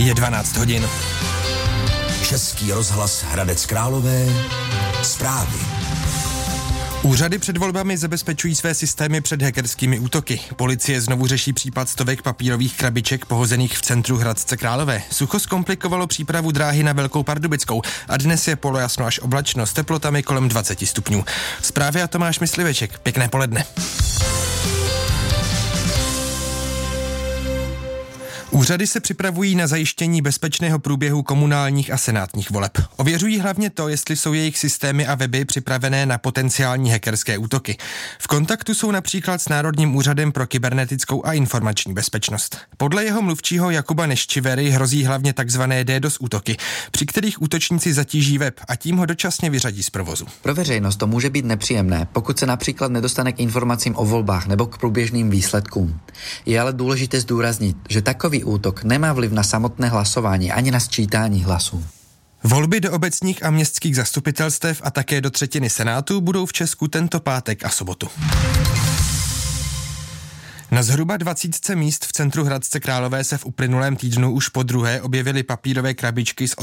Je 12 hodin. Český rozhlas Hradec Králové. Zprávy. Úřady před volbami zabezpečují své systémy před hackerskými útoky. Policie znovu řeší případ stovek papírových krabiček pohozených v centru Hradce Králové. Sucho zkomplikovalo přípravu dráhy na Velkou Pardubickou a dnes je polojasno až oblačno s teplotami kolem 20 stupňů. Zprávy a Tomáš Mysliveček. Pěkné poledne. Úřady se připravují na zajištění bezpečného průběhu komunálních a senátních voleb. Ověřují hlavně to, jestli jsou jejich systémy a weby připravené na potenciální hackerské útoky. V kontaktu jsou například s Národním úřadem pro kybernetickou a informační bezpečnost. Podle jeho mluvčího Jakuba Neščivery hrozí hlavně takzvané DDoS útoky, při kterých útočníci zatíží web a tím ho dočasně vyřadí z provozu. Pro veřejnost to může být nepříjemné, pokud se například nedostane k informacím o volbách nebo k průběžným výsledkům. Je ale důležité zdůraznit, že takový útok nemá vliv na samotné hlasování ani na sčítání hlasů. Volby do obecních a městských zastupitelstev a také do třetiny senátu budou v Česku tento pátek a sobotu. Na zhruba 20 míst v centru Hradce Králové se v uplynulém týdnu už podruhé objevily papírové krabičky s